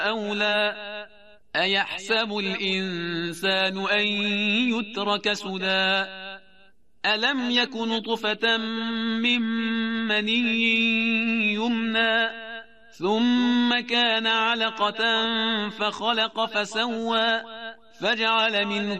أولى أيحسب الإنسان أن يترك سدى ألم يك نطفة من مني يمنى ثم كان علقة فخلق فسوى فجعل منه